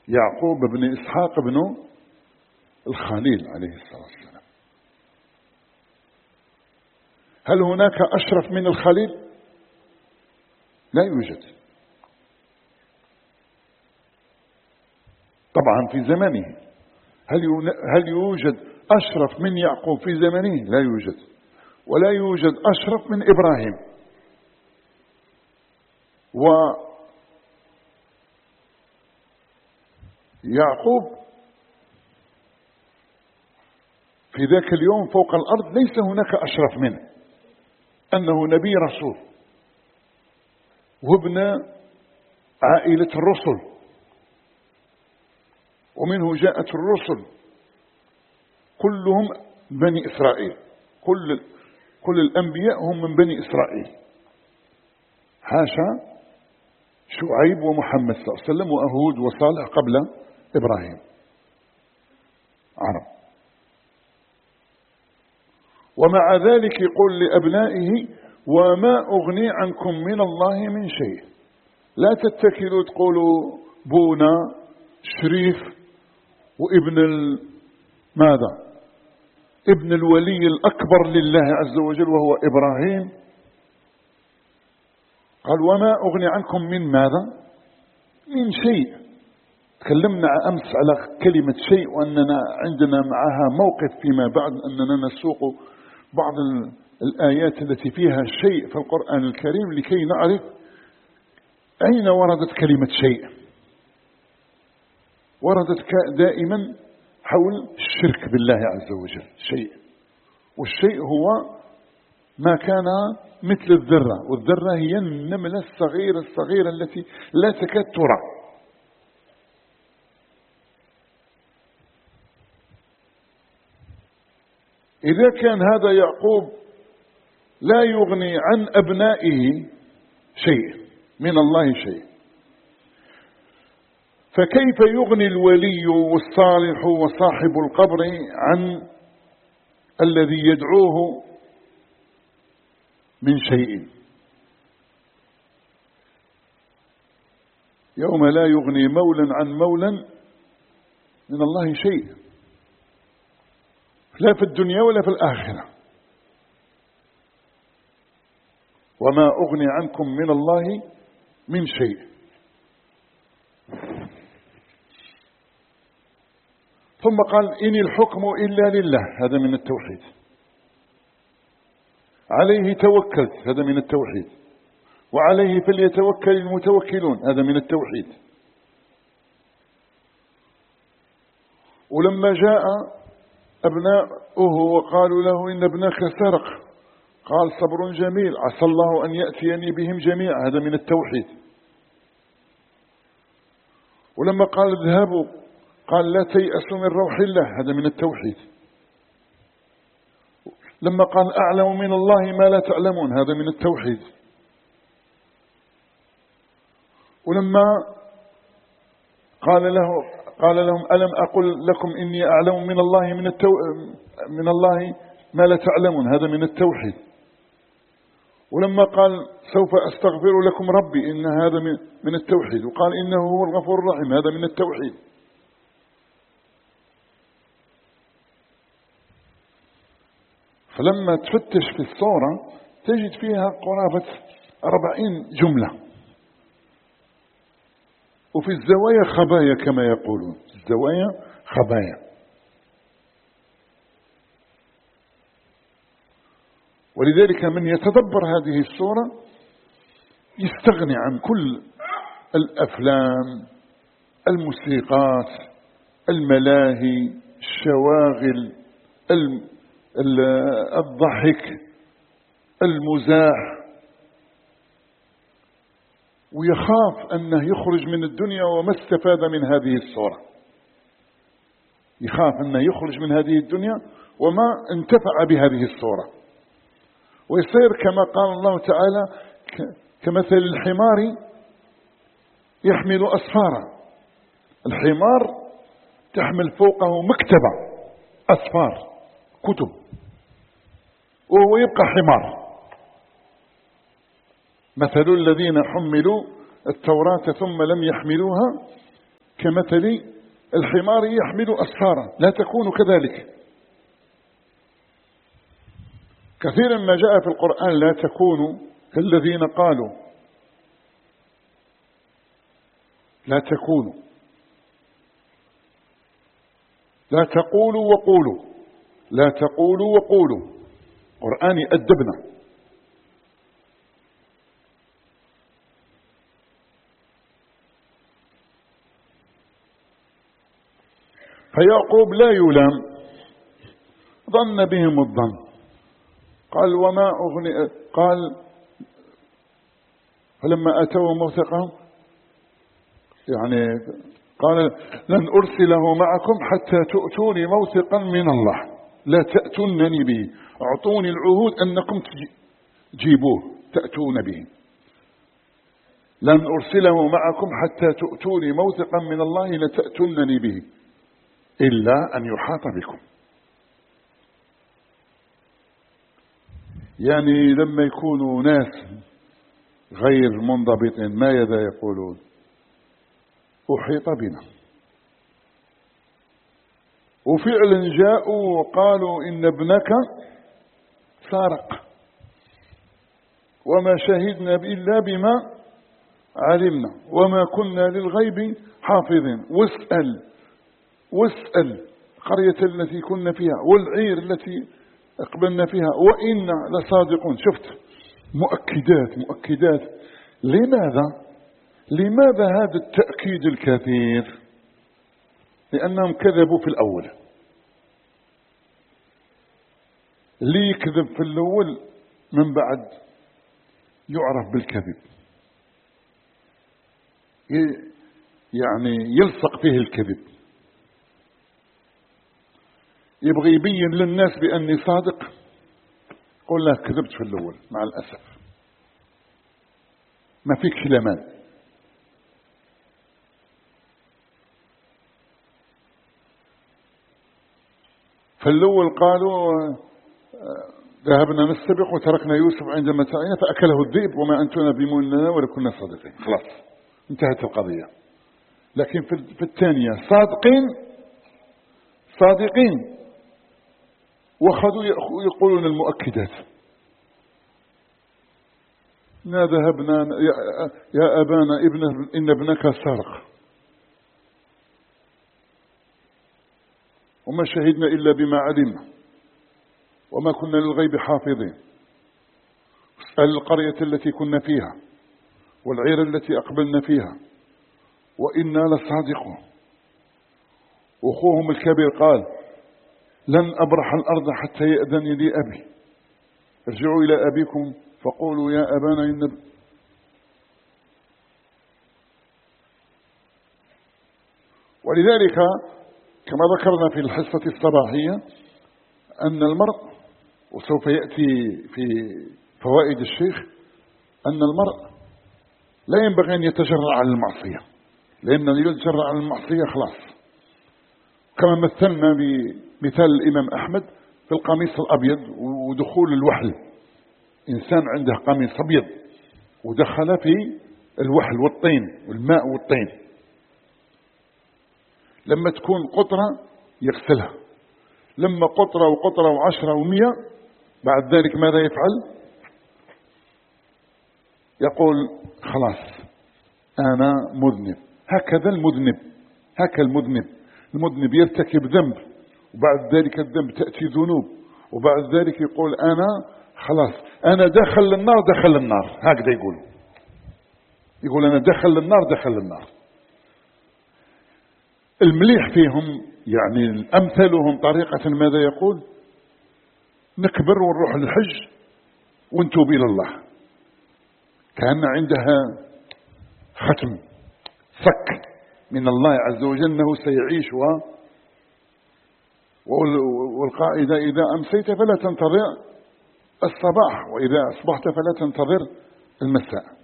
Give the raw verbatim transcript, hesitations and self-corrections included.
يعقوب بن إسحاق بن الخليل عليه الصلاة والسلام. هل هناك أشرف من الخليل؟ لا يوجد. طبعا في زمانه. هل هل يوجد أشرف من يعقوب في زمنه؟ لا يوجد. ولا يوجد أشرف من إبراهيم. ويعقوب في ذاك اليوم فوق الأرض ليس هناك أشرف منه، أنه نبي رسول وابن عائلة الرسل، ومنه جاءت الرسل كلهم بني إسرائيل، كل كل الأنبياء هم من بني إسرائيل، حاشا شعيب ومحمد صلى الله عليه وسلم وأهود وصالح قبل إبراهيم عرب. ومع ذلك يقول لأبنائه وما أغني عنكم من الله من شيء. لا تتكلوا تقولوا بونا شريف وابن ال... ماذا ابن الولي الأكبر لله عز وجل وهو إبراهيم. قال وما أغني عنكم من ماذا من شيء. تكلمنا أمس على كلمة شيء وأننا عندنا معها موقف فيما بعد، أننا نسوق بعض الآيات التي فيها شيء في القرآن الكريم لكي نعرف أين وردت كلمة شيء. وردت دائما حول الشرك بالله عز وجل شيء، والشيء هو ما كان مثل الذرة، والذرة هي النملة الصغيرة الصغيرة التي لا تكاد ترى. إذا كان هذا يعقوب لا يغني عن أبنائه شيء من الله شيء، فكيف يغني الولي والصالح وصاحب القبر عن الذي يدعوه من شيء؟ يوم لا يغني مولا عن مولا من الله شيء، لا في الدنيا ولا في الآخرة. وما أغني عنكم من الله من شيء. ثم قال إن الحكم إلا لله، هذا من التوحيد. عليه توكلت، هذا من التوحيد. وعليه فليتوكل المتوكلون، هذا من التوحيد. ولما جاء أبناؤه وقالوا له إن ابنك سرق، قال صبر جميل عسى الله أن يأتيني بهم جميعا، هذا من التوحيد. ولما قال اذهبوا قال لا تيأسوا من روح الله، هذا من التوحيد. لما قال أعلم من الله ما لا تعلمون، هذا من التوحيد. ولما قال له قال لهم ألم أقل لكم إني أعلم من الله من, التو... من الله ما لا تعلمون، هذا من التوحيد. ولما قال سوف أستغفر لكم ربي، إن هذا من التوحيد. وقال إنه هو الغفور الرحيم، هذا من التوحيد. فلما تفتش في الصورة تجد فيها قرابة أربعين جملة، وفي الزوايا خبايا كما يقولون، الزوايا خبايا. ولذلك من يتدبر هذه السورة يستغني عن كل الأفلام، الموسيقات، الملاهي، الشواغل، الضحك، المزاح، ويخاف أنه يخرج من الدنيا وما استفاد من هذه الصورة. يخاف أنه يخرج من هذه الدنيا وما انتفع بهذه الصورة، ويصير كما قال الله تعالى كمثل الحمار يحمل أسفارا. الحمار تحمل فوقه مكتبة أسفار كتب، وهو يبقى حمار. مثل الذين حملوا التوراة ثم لم يحملوها كمثل الحمار يحمل أسفارا، لا تكونوا كذلك. كثيرا ما جاء في القرآن لا تكونوا كالذين قالوا، لا تكونوا، لا تقولوا وقولوا، لا تقولوا وقولوا. القرآن يأدبنا. فيعقوب لا يلام، ظن بهم الظن. قال وما أغني، قال فلما أتوا موثقهم يعني قال لن أرسله معكم حتى تؤتوني موثقا من الله لا تأتونني به، أعطوني العهود أنكم تجيبوه تأتون به. لن أرسله معكم حتى تؤتوني موثقا من الله لا تأتونني به إلا أن يحاط بكم. يعني لما يكونوا ناس غير منضبطين ماذا يقولون؟ أحيط بنا. وفعلا جاءوا وقالوا إن ابنك سارق وما شهدنا إلا بما علمنا وما كنا للغيب حافظين. واسأل واسأل القرية التي كنا فيها والعير التي أقبلنا فيها وإنا لصادقون. شفت مؤكدات مؤكدات. لماذا لماذا هذا التأكيد الكثير؟ لأنهم كذبوا في الأول. اللي يكذب في الأول من بعد يعرف بالكذب، يعني يلصق فيه الكذب، يبغي يبين للناس بأني صادق، قل له كذبت في الأول مع الأسف، ما فيك لمان. فالأول قالوا ذهبنا نستبق وتركنا يوسف عند متاعنا فأكله الذئب وما أنتنا بمؤمنين ولا كنا صادقين. خلاص انتهت القضية. لكن في الثانية صادقين صادقين وخذوا يقولون المؤكدات. نا ذهبنا يا أبانا ابن إن ابنك سرق وما شهدنا إلا بما علمنا وما كنا للغيب حافظين. اسأل القرية التي كنا فيها والعير التي أقبلنا فيها وإنا لصادقون. أخوهم الكبير قال لن أبرح الأرض حتى يأذن لي أبي، ارجعوا إلى أبيكم فقولوا يا أبانا إن. ولذلك كما ذكرنا في الحصة الصباحية أن المرء، وسوف يأتي في فوائد الشيخ، أن المرء لا ينبغي أن يتجرأ على المعصية، لأن يتجرأ على المعصية خلاص. كما مثلنا بمثال الإمام أحمد في القميص الأبيض ودخول الوحل. إنسان عنده قميص أبيض ودخل في الوحل والطين والماء والطين، لما تكون قطرة يغسلها، لما قطرة وقطرة وعشرة ومية بعد ذلك ماذا يفعل؟ يقول خلاص أنا مذنب. هكذا المذنب، هكذا المذنب المذنب يرتكب ذنب وبعد ذلك الذنب تأتي ذنوب وبعد ذلك يقول أنا خلاص أنا دخل للنار دخل للنار. هكذا يقول يقول أنا دخل للنار دخل للنار. المليح فيهم يعني أمثلهم طريقة ماذا يقول؟ نكبر ونروح للحج ونتوب إلى الله، كأن عندها ختم صك من الله عز وجل أنه سيعيش و والقاعدة إذا أمسيت فلا تنتظر الصباح وإذا أصبحت فلا تنتظر المساء.